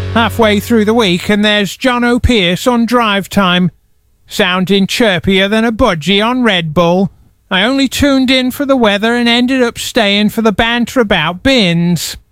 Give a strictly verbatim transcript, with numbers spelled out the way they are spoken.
Halfway through the week and there's John O'Pearce on Drive Time, sounding chirpier than a budgie on Red Bull. I only tuned in for the weather and ended up staying for the banter about bins.